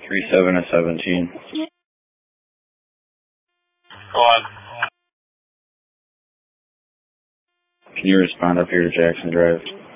37 to 17. Go on. Can you respond up here to Jackson Drive?